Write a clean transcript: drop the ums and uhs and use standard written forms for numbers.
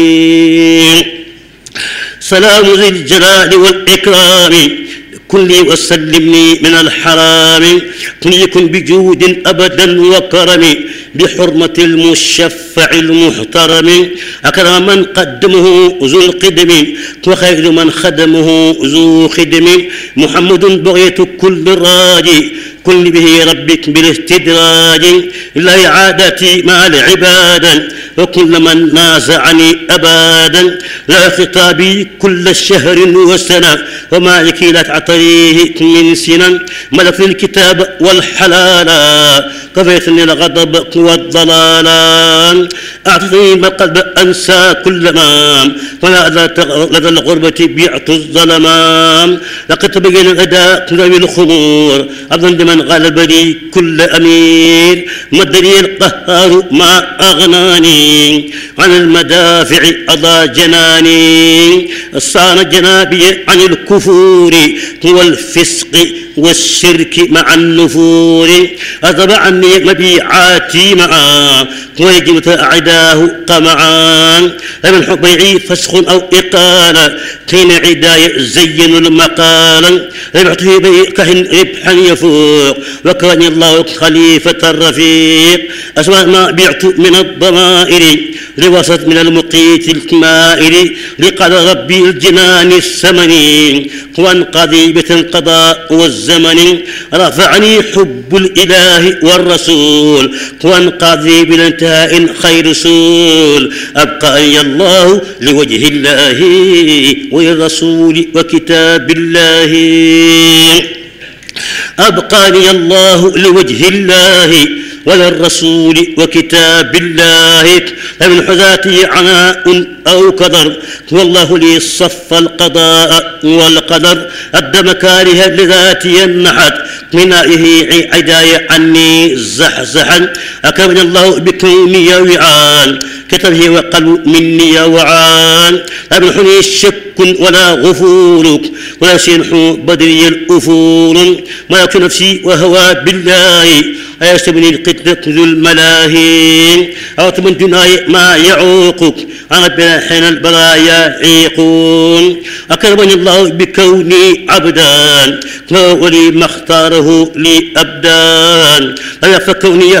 سلام ذي الجلال والإكرام كن لي وسلمني من الحرام كن يكن بجود أبدا وكرم بحرمة المشفع المحترم أكرم من قدمه ذو القدم وخير من خدمه ذو خدم محمد بغية كل راجي كن به ربك بالاستدراج لا إعادتي مع العبادة وكل من نازعني أبدا لا خطابي كل شهر وسنة ومالك لا تعطيه من سنة ملك الكتاب والحلالا كفيتني الغضب والضلالا أعطني ما قلب أنسى كل ما ولا لدى الغربة بيعت الظلمان لقد تبين الأداء ذوي الخمور أظن من غلبني كل أمير مدني القهار ما أغناني عن المدافع أضى جناني صان جنابي عن الكفور والفسق والشرك مع النفور أذب عني مبيعاتي معا ويجمت أعداه قمعا فمن حبيعي فسخ أو إقالة كين عداي زين المقال ربحته بكهن ربحا يفوق وكان الله خليفة الرفيق أسماء ما بعت من الضمائر لوسط من المقيت الكمائر لقد ربي الجنان الثمني وانقضي بالقضاء والزمن رفعني حب الإله والرسول وانقضي بالانتهاء خير رسول أبقاني الله لوجه الله والرسول وكتاب الله أبقاني الله لوجه الله وللرسول وكتاب الله فمن حذاتي عناء أو قدر والله لي صف القضاء والقدر أدى مكاره لذاتي النحت منائه عداي عني زحزحا أكرمني الله بكوني وعان كتبه وقلب مني وعان لا يمنحني شك ولا غفور ولا سينح بدري الأفور ملك نفسي وهوى بالله أيستبني القتل ذو الملاهي أو من دناي ما يعوقك أنا بلا حين البرايا عيقون أكرمني الله بكوني عبدا ولي ما اختاره لي أبدان لا فكوني